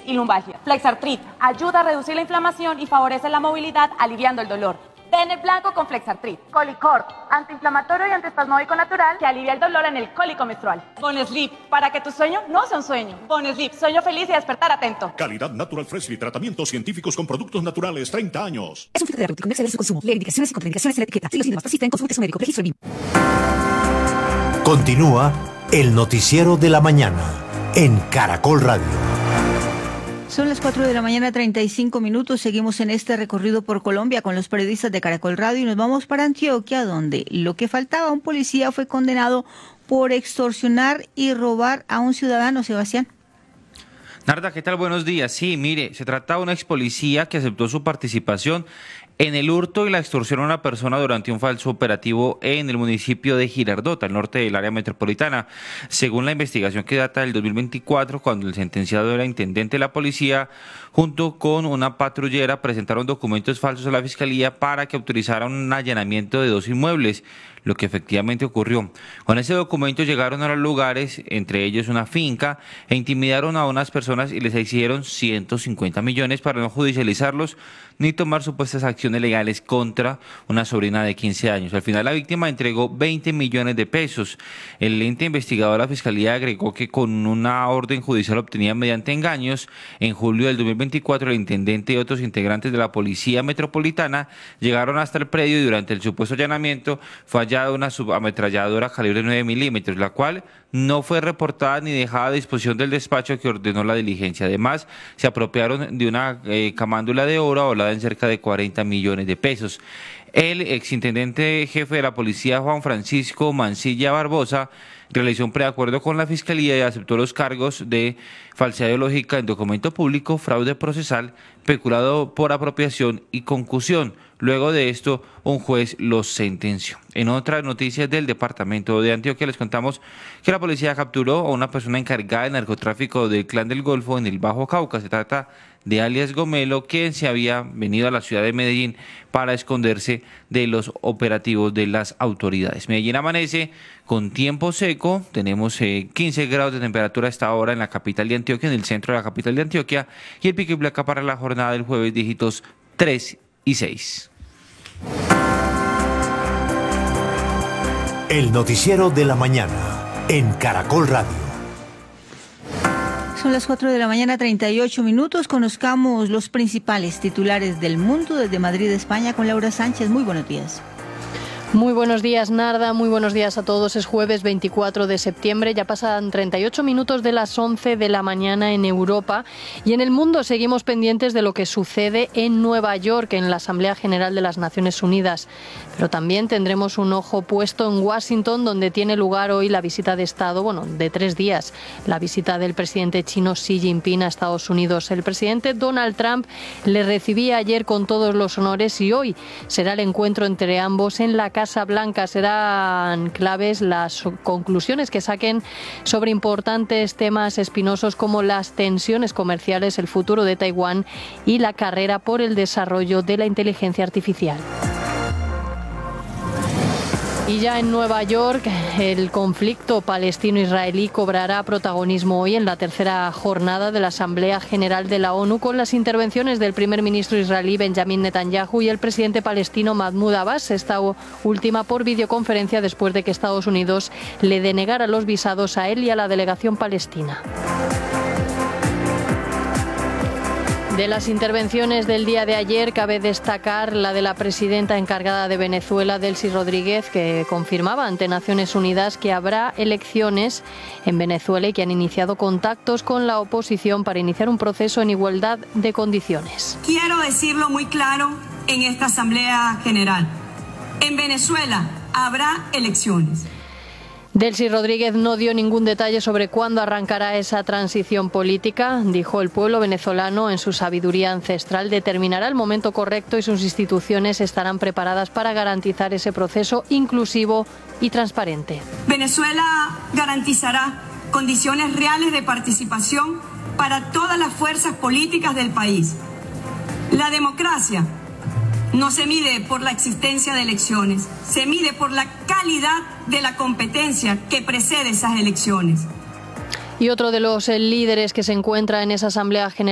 y lumbalgia. Flexartrit ayuda a reducir la inflamación y favorece la movilidad, aliviando el dolor. Tene blanco con Flexartrit. Colicort, antiinflamatorio y antiespasmódico natural que alivia el dolor en el cólico menstrual. Bonesleep, para que tu sueño no sea un sueño. Bonesleep, sueño feliz y despertar atento. Calidad Natural Freshly, tratamientos científicos con productos naturales, 30 años. Es un filtro terapéutico, no exceder su consumo. Lee indicaciones y contraindicaciones en la etiqueta. Si los síntomas persisten, consulte a su médico. Registro BIM. Continúa el noticiero de la mañana en Caracol Radio. Son las 4 de la mañana, 35 minutos. Seguimos en este recorrido por Colombia con los periodistas de Caracol Radio y nos vamos para Antioquia, donde lo que faltaba, un policía fue condenado por extorsionar y robar a un ciudadano. Sebastián. Narda, ¿qué tal? Buenos días. Sí, mire, se trata de un ex policía que aceptó su participación en el hurto y la extorsión a una persona durante un falso operativo en el municipio de Girardota, al norte del área metropolitana. Según la investigación que data del 2024, cuando el sentenciado era intendente de la policía, junto con una patrullera, presentaron documentos falsos a la fiscalía para que autorizaran un allanamiento de 2 inmuebles, lo que efectivamente ocurrió. Con ese documento llegaron a los lugares, entre ellos una finca, e intimidaron a unas personas y les exigieron 150 millones para no judicializarlos ni tomar supuestas acciones legales contra una sobrina de 15 años. Al final la víctima entregó 20 millones de pesos. El ente investigador de la Fiscalía agregó que con una orden judicial obtenida mediante engaños, en julio del 2024 el intendente y otros integrantes de la Policía Metropolitana llegaron hasta el predio y durante el supuesto allanamiento fue hallada una subametralladora calibre 9 milímetros, la cual no fue reportada ni dejada a disposición del despacho que ordenó la diligencia. Además, se apropiaron de una camándula de oro valorada en cerca de 40 millones de pesos. El exintendente jefe de la policía, Juan Francisco Mancilla Barbosa, realizó un preacuerdo con la Fiscalía y aceptó los cargos de falsedad ideológica en documento público, fraude procesal, peculado por apropiación y concusión. Luego de esto, un juez los sentenció. En otras noticias del departamento de Antioquia les contamos que la policía capturó a una persona encargada del narcotráfico del Clan del Golfo en el Bajo Cauca. Se trata de alias Gomelo, quien se había venido a la ciudad de Medellín para esconderse de los operativos de las autoridades. Medellín amanece con tiempo seco, tenemos 15 grados de temperatura a esta hora en la capital de Antioquia, en el centro de la capital de Antioquia, y el pico y placa para la jornada del jueves dígitos 3 y 6. El noticiero de la mañana en Caracol Radio. Son las 4 de la mañana, 38 minutos. Conozcamos los principales titulares del mundo desde Madrid, España, con Laura Sánchez. Muy buenos días. Muy buenos días, Narda. Muy buenos días a todos. Es jueves 24 de septiembre. Ya pasan 38 minutos de las 11 de la mañana en Europa. Y en el mundo seguimos pendientes de lo que sucede en Nueva York, en la Asamblea General de las Naciones Unidas. Pero también tendremos un ojo puesto en Washington, donde tiene lugar hoy la visita de Estado, de 3 días. La visita del presidente chino Xi Jinping a Estados Unidos. El presidente Donald Trump le recibía ayer con todos los honores y hoy será el encuentro entre ambos en la Casa Blanca. Serán claves las conclusiones que saquen sobre importantes temas espinosos como las tensiones comerciales, el futuro de Taiwán y la carrera por el desarrollo de la inteligencia artificial. Y ya en Nueva York, el conflicto palestino-israelí cobrará protagonismo hoy en la tercera jornada de la Asamblea General de la ONU, con las intervenciones del primer ministro israelí Benjamin Netanyahu y el presidente palestino Mahmoud Abbas, esta última por videoconferencia después de que Estados Unidos le denegara los visados a él y a la delegación palestina. De las intervenciones del día de ayer cabe destacar la de la presidenta encargada de Venezuela, Delcy Rodríguez, que confirmaba ante Naciones Unidas que habrá elecciones en Venezuela y que han iniciado contactos con la oposición para iniciar un proceso en igualdad de condiciones. Quiero decirlo muy claro en esta Asamblea General. En Venezuela habrá elecciones. Delcy Rodríguez no dio ningún detalle sobre cuándo arrancará esa transición política. Dijo: el pueblo venezolano, en su sabiduría ancestral, determinará el momento correcto y sus instituciones estarán preparadas para garantizar ese proceso inclusivo y transparente. Venezuela garantizará condiciones reales de participación para todas las fuerzas políticas del país. La democracia no se mide por la existencia de elecciones, se mide por la calidad de la competencia que precede esas elecciones. Y otro de los líderes que se encuentra en esa Asamblea General